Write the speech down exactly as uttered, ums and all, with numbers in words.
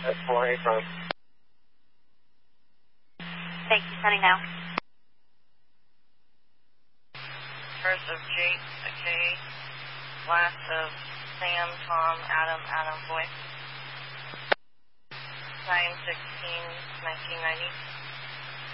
That's four, affirm. Thank you, sending now. First of Jake, okay. Last of Sam, Tom, Adam, Adam, boy. nine sixteen nineteen ninety.